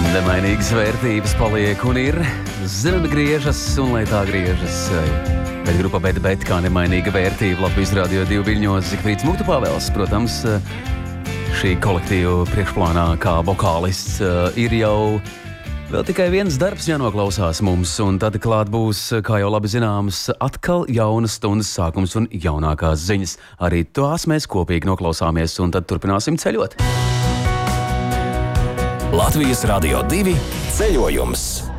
Nemainīgas vērtības paliek un ir. Zeme griežas un lai tā griežas. Bet grupa Bet, kā nemainīga vērtība Latvijas Radio 2 viļņos Zigfrīds Muktu Pāvels. Protams, šī kolektīva priekšplānā kā vokālists ir jau vēl tikai viens darbs jānoklausās mums, un tad klāt būs, kā jau labi zināms, atkal jaunas stundas sākums un jaunākās ziņas. Arī tās mēs kopīgi noklausāmies, un tad turpināsim ceļot. Latvijas Radio 2 ceļojums.